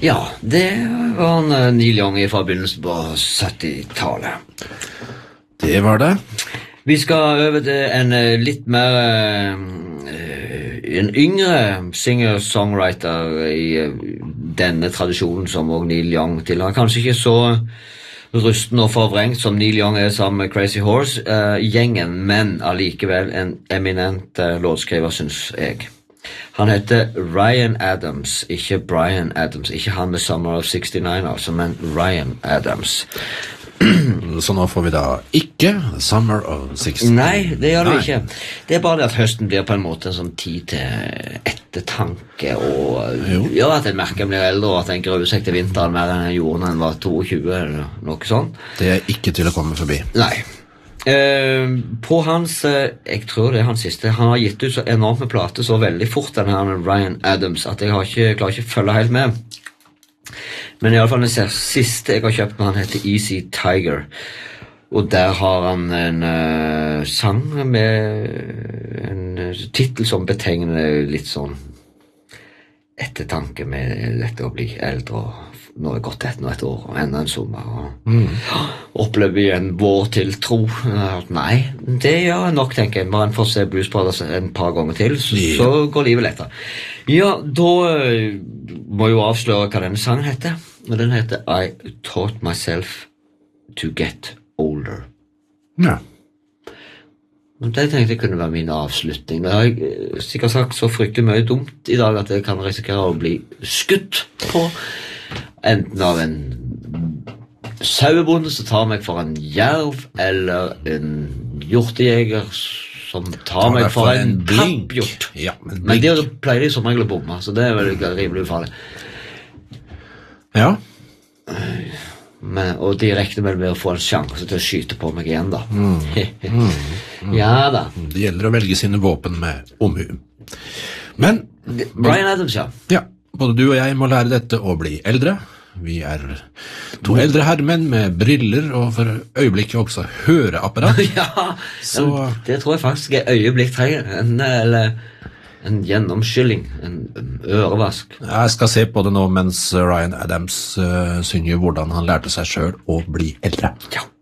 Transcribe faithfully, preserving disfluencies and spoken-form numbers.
Ja, det var en uh, Neil Young fra begynnelsen på syttitallet. Det var det. Vi skal over til en uh, litt mer uh, en yngre singer-songwriter i uh, denne tradisjonen som også Neil Young tilhører. Kanskje ikke så rusten og forvrengt som Neil Young er sammen med Crazy Horse-gjengen, uh, men allikevel en eminent uh, låtskriver, synes jeg. Han heter Ryan Adams, ikke Bryan Adams, ikke han med Summer of sixty-nine altså, men Ryan Adams. Så nå får vi da ikke Summer of sixty-nine. Nei, det gjør det ikke. Det er bare det at høsten blir på en måte en sånn tid til ettertanke, og jo. Gjør at en merker en blir eldre, og at en gruer seg til vinteren mer enn en gjorde når en var tjueto eller noe sånt. Det er ikke til å komme forbi. Nei. Uh, på hans, uh, jeg tror det er hans siste, han har gitt ut så enormt med plate så veldig fort, denne her Ryan Adams, at jeg har ikke, klarer ikke å følge helt med. Men i alle fall den siste jeg har kjøpt med han heter Easy Tiger, og der har han en uh, sang med en uh, titel som betegner litt sånn ettertanke med dette å bli eldre, og nå er det gått etter et år, og enda en sommer, og mm. opplever vi en vår til tro. Nei, det gjør jeg nok, tenker jeg. Bare en får se Blues Brothers en par ganger til, så, yeah. så går livet lettere. Ja, da må jeg jo avsløre hva denne sangen heter, og den heter I Taught Myself to Get Older. Ja. Det tenkte jeg kunne være min avslutning. Det har jeg sikkert sagt så fryktelig mye dumt i dag at jeg kan risikere å bli skutt på, enten av en sauebonde som tar meg for en jerv, eller en hjortejeger som tar, tar meg for, for en, en kappjort. Ja, men, men det pleier de som regel å bomme, så det er vel rimelig ufarlig. Ja. Men, og de rekner vel med å få en sjanse til å skyte på meg igjen da. Mm. Mm. Mm. Ja da. Det gjelder å velge sine våpen med omhu. Men Bryan Adams, ja. Ja, både du og jeg må lære dette å bli eldre. Vi er to eldre herremenn med briller og for øyeblikket også høreapparat. Ja, så det tror jeg faktisk er øyeblikk trenger. En, eller en gjennomskylling, en ørevask. Jeg skal se på det nå mens Ryan Adams uh, synger hvordan han lærte seg selv å bli eldre. Ja.